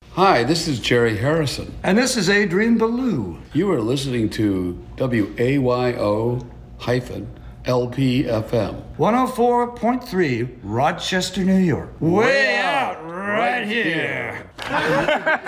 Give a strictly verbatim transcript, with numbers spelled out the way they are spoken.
Hi, this is Jerry Harrison. And this is Adrian Ballou. You are listening to W A Y O L P F M. one oh four point three, Rochester, New York. Way out right here.